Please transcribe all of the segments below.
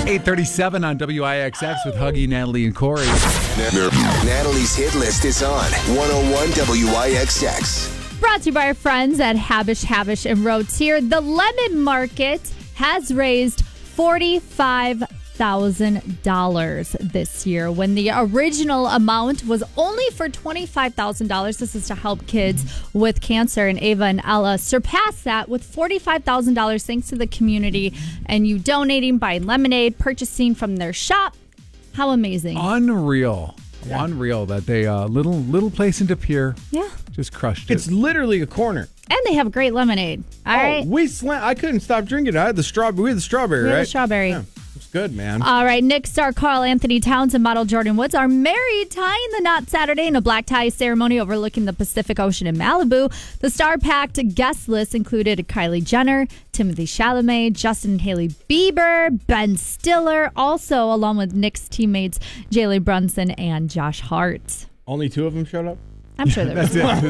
8:37 on WIXX with Huggy, Natalie, and Corey. Natalie's hit list is on 101 WIXX. Brought to you by our friends at Habish and Rotier. The lemon market has raised $45,000 this year when the original amount was only for $25,000. This is to help kids with cancer, and Ava and Ella surpassed that with $45,000 thanks to the community and you donating, buying lemonade, purchasing from their shop. How amazing. Unreal. Yeah. Unreal that they little place in De Pere. Yeah. Just crushed it. It's literally a corner. And they have great lemonade. All right. I couldn't stop drinking it. I had the strawberry. We had the strawberry, right? The strawberry. Yeah, it's good, man. All right. Nick star Carl Anthony Towns and model Jordan Woods are married, tying the knot Saturday in a black tie ceremony overlooking the Pacific Ocean in Malibu. The star-packed guest list included Kylie Jenner, Timothy Chalamet, Justin and Hailey Bieber, Ben Stiller, also along with Nick's teammates Jaylee Brunson and Josh Hart. Only two of them showed up? I'm sure there was. Those are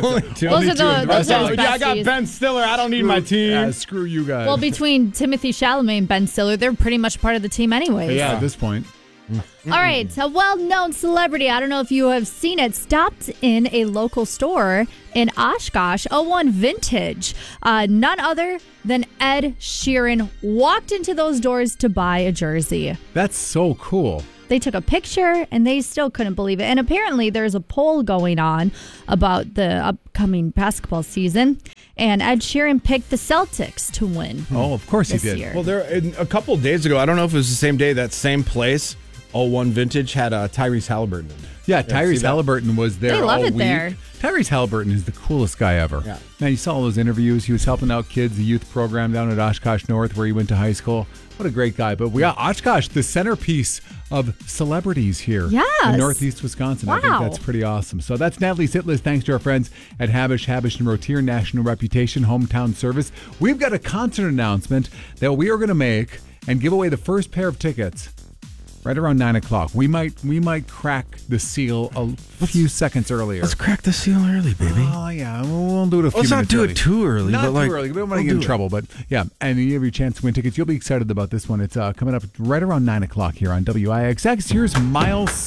those are his I got besties. Ben Stiller. I don't need my team. Screw you guys. Well, between Timothy Chalamet and Ben Stiller, they're pretty much part of the team anyways. yeah, at this point. All right, a well-known celebrity, I don't know if you have seen it, stopped in a local store in Oshkosh, 01 Vintage. None other than Ed Sheeran walked into those doors to buy a jersey. That's so cool. They took a picture, and they still couldn't believe it. And apparently, there's a poll going on about the upcoming basketball season, and Ed Sheeran picked the Celtics to win. Oh, of course he this did. year. Well, a couple days ago, I don't know if it was the same day, that same place, 01 Vintage, had Tyrese Halliburton in there. Yeah, Tyrese Halliburton was there They love all it week. there. Tyrese Halliburton is the coolest guy ever. Yeah. Man, you saw all those interviews. He was helping out kids, the youth program down at Oshkosh North where he went to high school. What a great guy. But we got Oshkosh, the centerpiece of celebrities here Yes. in Northeast Wisconsin. I think Wow. that's pretty awesome. So that's Natalie's hit list. Thanks to our friends at Habish and Rotier, national reputation, hometown service. We've got a concert announcement that we are going to make and give away the first pair of tickets right around 9 o'clock. We might crack the seal a few seconds earlier. Let's crack the seal early, baby. Oh, yeah. We'll do it a few Let's not minutes do early. it too early. Not but too like, early. We don't want to we'll get in do it. trouble. But, yeah, and you have your chance to win tickets. You'll be excited about this one. It's coming up right around 9 o'clock here on WIXX. Here's Miles